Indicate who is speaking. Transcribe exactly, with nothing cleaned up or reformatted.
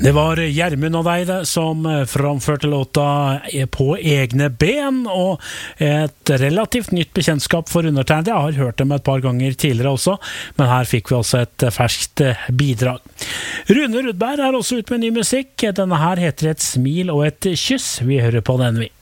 Speaker 1: Det var Gjermund og deg som framførte låta På egne ben, og et relativt nytt bekjentskap for undertegnet. Jeg har hørt dem et par ganger tidligere også, men her fikk vi også et ferskt bidrag. Rune Rudberg er også ute med ny musikk. Denne her heter Et smil og et kyss. Vi hører på den vi.